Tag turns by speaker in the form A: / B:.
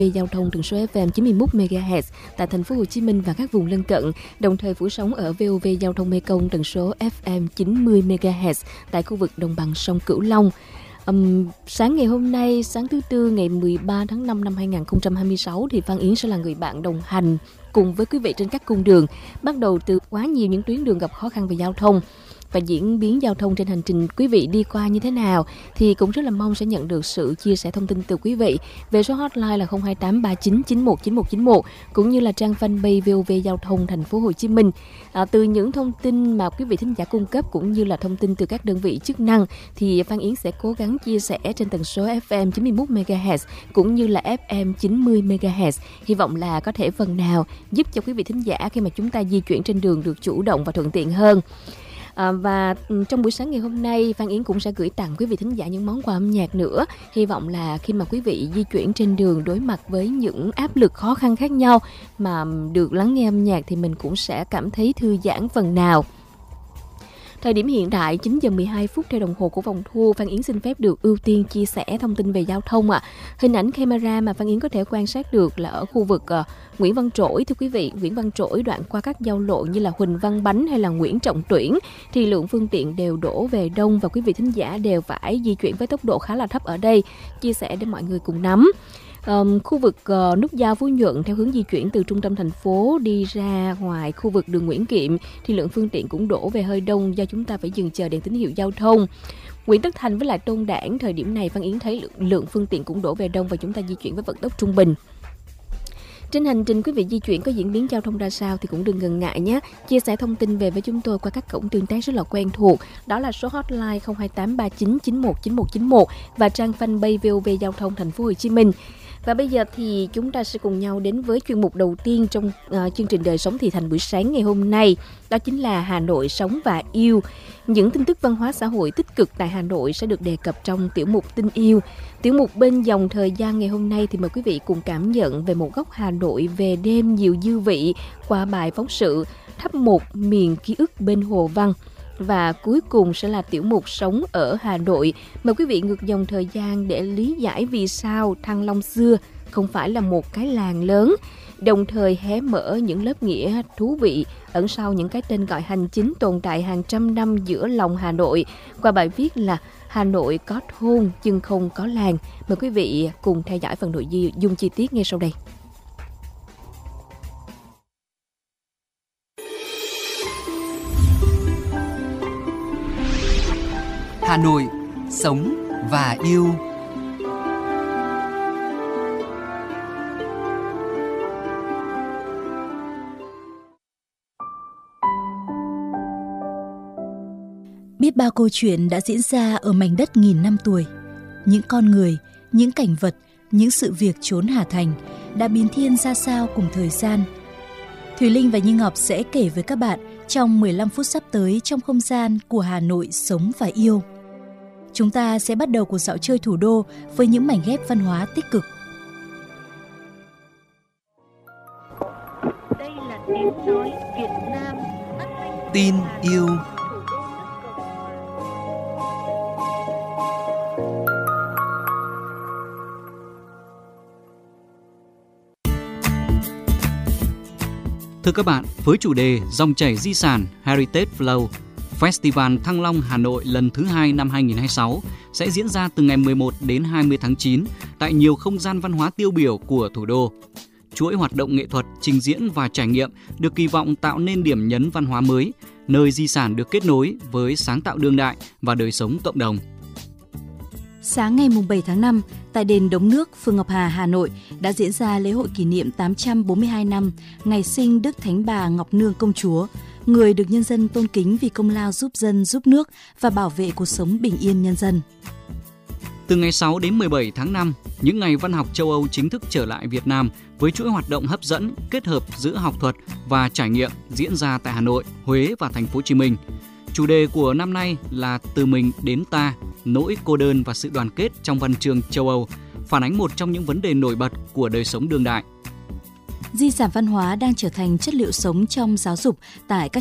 A: Giao thông tần số FM 91 MHz tại thành phố Hồ Chí Minh và các vùng lân cận, đồng thời phủ sóng ở VOV Giao thông Mekong tần số FM 90 MHz tại khu vực đồng bằng sông Cửu Long. Sáng ngày hôm nay, sáng thứ Tư ngày 13 tháng 5 năm 2026 thì Phan Yến sẽ là người bạn đồng hành cùng với quý vị trên các cung đường, bắt đầu từ quá nhiều những tuyến đường gặp khó khăn về giao thông. Và diễn biến giao thông trên hành trình quý vị đi qua như thế nào thì cũng rất là mong sẽ nhận được sự chia sẻ thông tin từ quý vị về số hotline là 028 39 91 9191 cũng như là trang fanpage VOV Giao thông thành phố Hồ Chí Minh. Từ những thông tin mà quý vị thính giả cung cấp cũng như là thông tin từ các đơn vị chức năng thì Phan Yến sẽ cố gắng chia sẻ trên tần số FM 91 MHz cũng như là FM 90 MHz. Hy vọng là có thể phần nào giúp cho quý vị thính giả khi mà chúng ta di chuyển trên đường được chủ động và thuận tiện hơn. Và trong buổi sáng ngày hôm nay, Phan Yến cũng sẽ gửi tặng quý vị thính giả những món quà âm nhạc nữa. Hy vọng là khi mà quý vị di chuyển trên đường đối mặt với những áp lực khó khăn khác nhau mà được lắng nghe âm nhạc thì mình cũng sẽ cảm thấy thư giãn phần nào. Thời điểm hiện tại 9 giờ 12 phút theo đồng hồ của vòng thu, Phan Yến xin phép được ưu tiên chia sẻ thông tin về giao thông ạ. Hình ảnh camera mà Phan Yến có thể quan sát được là ở khu vực Nguyễn Văn Trỗi, thưa quý vị, Nguyễn Văn Trỗi đoạn qua các giao lộ như là Huỳnh Văn Bánh hay là Nguyễn Trọng Tuyển thì lượng phương tiện đều đổ về đông và quý vị thính giả đều phải di chuyển với tốc độ khá là thấp ở đây. Chia sẻ để mọi người cùng nắm. Khu vực nút giao Phú Nhuận theo hướng di chuyển từ trung tâm thành phố đi ra ngoài khu vực đường Nguyễn Kiệm thì lượng phương tiện cũng đổ về hơi đông do chúng ta phải dừng chờ đèn tín hiệu giao thông. Nguyễn Tất Thành với lại Tôn Đản thời điểm này Phan Yến thấy lượng phương tiện cũng đổ về đông và chúng ta di chuyển với vận tốc trung bình. Trên hành trình quý vị di chuyển có diễn biến giao thông ra sao thì cũng đừng ngần ngại nhé. Chia sẻ thông tin về với chúng tôi qua các cổng tương tác rất là quen thuộc. Đó là số hotline 028 39 91 9191 và trang fanpage VOV Giao thông thành phố Hồ Chí Minh. Và bây giờ thì chúng ta sẽ cùng nhau đến với chuyên mục đầu tiên trong chương trình Đời Sống Thì Thành buổi sáng ngày hôm nay. Đó chính là Hà Nội Sống và Yêu. Những tin tức văn hóa xã hội tích cực tại Hà Nội sẽ được đề cập trong tiểu mục Tin Yêu. Tiểu mục Bên Dòng Thời Gian ngày hôm nay thì mời quý vị cùng cảm nhận về một góc Hà Nội về đêm nhiều dư vị qua bài phóng sự Tháp Một Miền Ký ức bên Hồ Văn. Và cuối cùng sẽ là tiểu mục Sống ở Hà Nội. Mời quý vị ngược dòng thời gian để lý giải vì sao Thăng Long xưa không phải là một cái làng lớn, đồng thời hé mở những lớp nghĩa thú vị ẩn sau những cái tên gọi hành chính tồn tại hàng trăm năm giữa lòng Hà Nội qua bài viết là Hà Nội có thôn nhưng không có làng. Mời quý vị cùng theo dõi phần nội dung chi tiết ngay sau đây.
B: Hà Nội, sống và yêu.
C: Biết bao câu chuyện đã diễn ra ở mảnh đất nghìn năm tuổi. Những con người, những cảnh vật, những sự việc chốn Hà Thành đã biến thiên ra sao cùng thời gian. Thùy Linh và Như Ngọc sẽ kể với các bạn trong 15 phút sắp tới trong không gian của Hà Nội Sống và Yêu. Chúng ta sẽ bắt đầu cuộc dạo chơi thủ đô với những mảnh ghép văn hóa tích cực.
D: Đây là tiếng nói Việt Nam.
B: Tin yêu.
E: Thưa các bạn, với chủ đề Dòng chảy di sản Heritage Flow, Festival Thăng Long Hà Nội lần thứ 2 năm 2026 sẽ diễn ra từ ngày 11 đến 20 tháng 9 tại nhiều không gian văn hóa tiêu biểu của thủ đô. Chuỗi hoạt động nghệ thuật, trình diễn và trải nghiệm được kỳ vọng tạo nên điểm nhấn văn hóa mới, nơi di sản được kết nối với sáng tạo đương đại và đời sống cộng đồng.
C: Sáng ngày 7 tháng 5, tại đền Đống Nước, phường Ngọc Hà, Hà Nội đã diễn ra lễ hội kỷ niệm 842 năm ngày sinh Đức Thánh Bà Ngọc Nương Công Chúa, người được nhân dân tôn kính vì công lao giúp dân, giúp nước và bảo vệ cuộc sống bình yên nhân dân.
E: Từ ngày 6 đến 17 tháng 5, những ngày văn học châu Âu chính thức trở lại Việt Nam với chuỗi hoạt động hấp dẫn kết hợp giữa học thuật và trải nghiệm diễn ra tại Hà Nội, Huế và Thành phố Hồ Chí Minh. Chủ đề của năm nay là Từ mình đến ta, nỗi cô đơn và sự đoàn kết trong văn chương châu Âu, phản ánh một trong những vấn đề nổi bật của đời sống đương đại.
C: Di sản văn hóa đang trở thành chất liệu sống trong giáo dục tại các